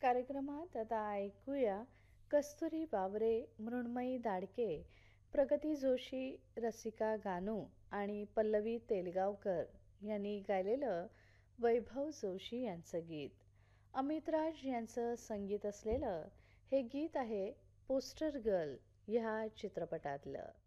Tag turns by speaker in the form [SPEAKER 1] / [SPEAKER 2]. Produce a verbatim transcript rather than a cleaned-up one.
[SPEAKER 1] कार्यक्रमात आता ऐकूया कस्तुरी बावरे, मृण्मयी दाडके, प्रगती जोशी, रसिका गानू आणि पल्लवी तेलगावकर यांनी गायलेलं वैभव जोशी यांचं गीत. अमित राज यांचं संगीत असलेलं हे गीत आहे पोस्टर गर्ल ह्या चित्रपटातलं.